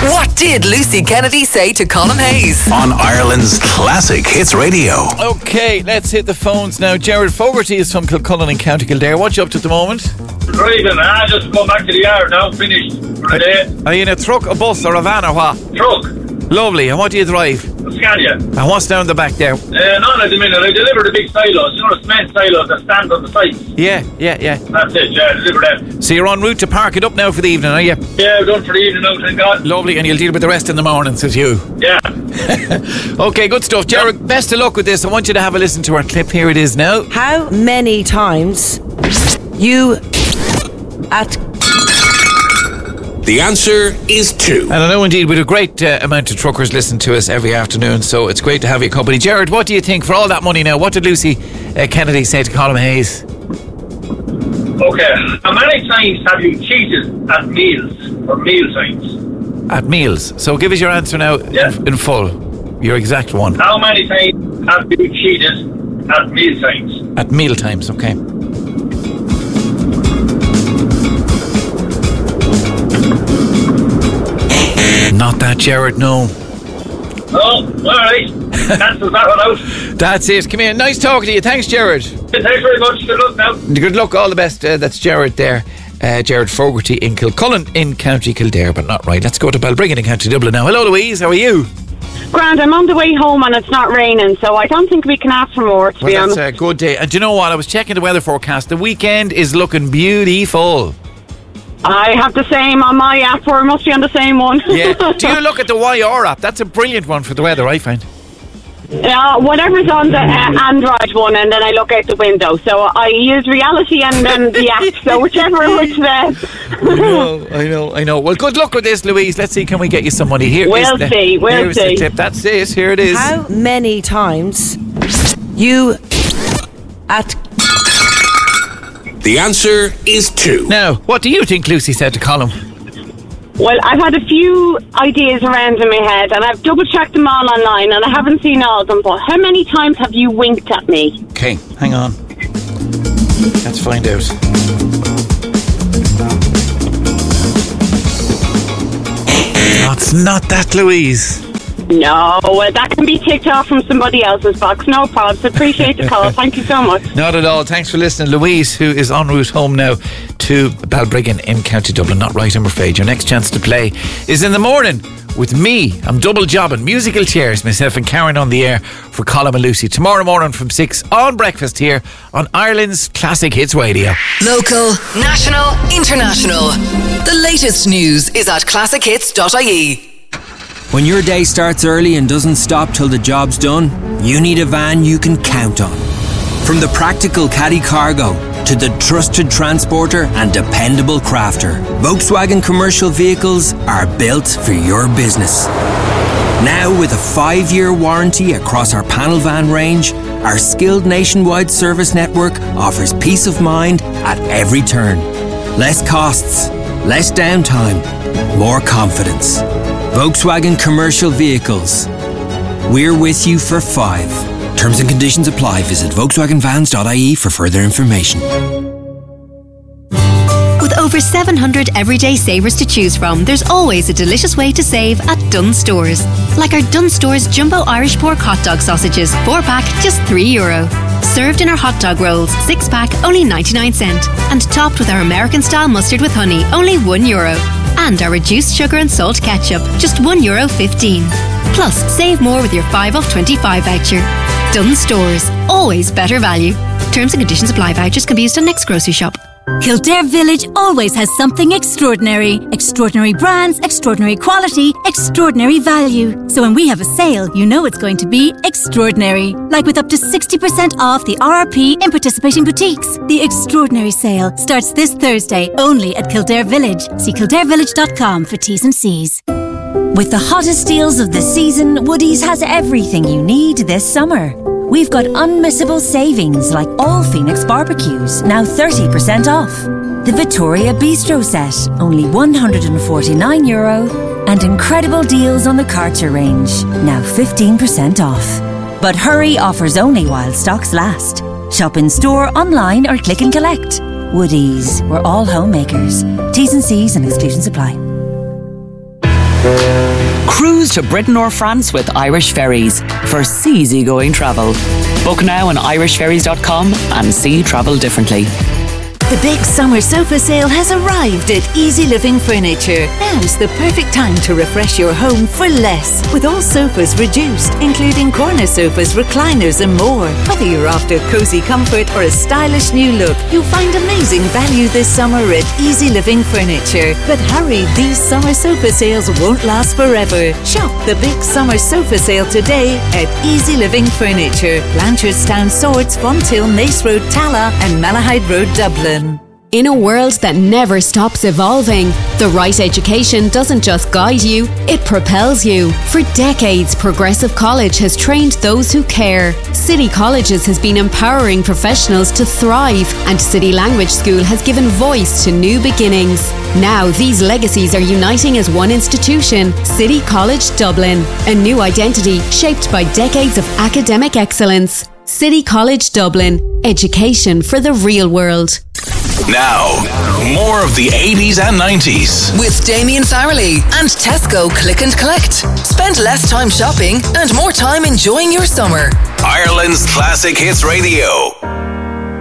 What did Lucy Kennedy say to Colin Hayes? On Ireland's Classic Hits Radio. Okay, let's hit the phones now. Jared Fogarty is from Kilcullen in County Kildare. What you up to at the moment? Driving, just going back to the yard now, finished for the day. Are you in a truck, a bus or a van or what? Truck, Lovely. And what do you drive? Scania. And what's down the back there? None at the minute. I deliver the big silos, you know, the cement silos that stand on the site. Yeah. That's it, yeah, deliver them. So you're en route to park it up now for the evening, are you? Yeah, we're done for the evening now, thank God. Lovely, and you'll deal with the rest in the morning, says you. Yeah. Okay, good stuff. Jared, best of luck with this. I want you to have a listen to our clip. Here it is now. How many times you at... The answer is 2. And I know indeed we have a great amount of truckers listen to us every afternoon, so it's great to have your company. Jared, what do you think for all that money now? What did Lucy Kennedy say to Colin Hayes? Okay, how many times have you cheated at meals or meal times? At meals. So give us your answer now in full. Your exact one. How many times have you cheated at meal times? At meal times, okay. Not that, Jared, no. Oh, alright. Cancels that one out. That's it. Come here. Nice talking to you. Thanks, Jared. Thanks very much. Good luck now. Good luck. All the best. That's Jared there. Jared Fogarty in Kilcullen in County Kildare, but not right. Let's go to Balbriggan in County Dublin now. Hello, Louise. How are you? Grand, I'm on the way home and it's not raining, so I don't think we can ask for more, to be honest. That's a good day. And do you know what? I was checking the weather forecast. The weekend is looking beautiful. I have the same on my app, or it must be on the same one. Yeah. Do you look at the YR app? That's a brilliant one for the weather, I find. Whatever's on the Android one, and then I look out the window. So I use reality and then the app, so whichever which best. I know. Well, good luck with this, Louise. Let's see, can we get you some money? Here's We'll see. the clip. That's it. Here it is. How many times you at... The answer is 2. Now, what do you think Lucy said to Colin? Well, I've had a few ideas around in my head, and I've double-checked them all online, and I haven't seen all of them, but how many times have you winked at me? Okay, hang on. Let's find out. No, it's not that, Louise. No, that can be ticked off from somebody else's box. No problems. Appreciate the call. Thank you so much. Not at all. Thanks for listening. Louise, who is en route home now to Balbriggan in County Dublin. Not right, I'm afraid. Your next chance to play is in the morning with me. I'm double jobbing. Musical chairs, myself and Karen on the air for Colin and Lucy. Tomorrow morning from 6 on breakfast here on Ireland's Classic Hits Radio. Local, national, international. The latest news is at classichits.ie. When your day starts early and doesn't stop till the job's done, you need a van you can count on. From the practical caddy cargo to the trusted transporter and dependable crafter, Volkswagen commercial vehicles are built for your business. Now with a 5-year warranty across our panel van range, our skilled nationwide service network offers peace of mind at every turn. Less costs, less downtime, more confidence. Volkswagen Commercial Vehicles. We're with you for 5. Terms and conditions apply. Visit VolkswagenVans.ie for further information. With over 700 everyday savers to choose from, there's always a delicious way to save at Dunnes Stores. Like our Dunnes Stores Jumbo Irish Pork Hot Dog Sausages, 4-pack, just €3. Served in our hot dog rolls, 6-pack, only 99¢. And topped with our American-style mustard with honey, only €1. And our reduced sugar and salt ketchup, just €1.15. Plus, save more with your 5 off 25 voucher. Dunnes Stores, always better value. Terms and conditions apply. Vouchers can be used on next grocery shop. Kildare Village always has something extraordinary. Extraordinary brands, extraordinary quality, extraordinary value. So when we have a sale, you know it's going to be extraordinary. Like with up to 60% off the RRP in participating boutiques. The extraordinary sale starts this Thursday only at Kildare Village. See kildarevillage.com for T's and C's. With the hottest deals of the season, Woodies has everything you need this summer. We've got unmissable savings like all Phoenix barbecues, now 30% off. The Victoria Bistro set, only €149. And incredible deals on the Karcher range, now 15% off. But hurry, offers only while stocks last. Shop in store, online or click and collect. Woodies, we're all homemakers. T's and C's and exclusions apply. Cruise to Britain or France with Irish Ferries for seasygoing travel. Book now on irishferries.com and see travel differently. The big summer sofa sale has arrived at Easy Living Furniture. Now's the perfect time to refresh your home for less. With all sofas reduced, including corner sofas, recliners and more. Whether you're after cosy comfort or a stylish new look, you'll find amazing value this summer at Easy Living Furniture. But hurry, these summer sofa sales won't last forever. Shop the big summer sofa sale today at Easy Living Furniture, Blanchardstown, Swords, Fonthill, Nace Road, Tala and Malahide Road, Dublin. In a world that never stops evolving, the right education doesn't just guide you, it propels you. For decades, Progressive College has trained those who care. City Colleges has been empowering professionals to thrive, and City Language School has given voice to new beginnings. Now, these legacies are uniting as one institution, City College Dublin. A new identity shaped by decades of academic excellence. City College Dublin. Education for the real world. Now, more of the 80s and 90s. With Damien Farrelly and Tesco Click and Collect. Spend less time shopping and more time enjoying your summer. Ireland's Classic Hits Radio.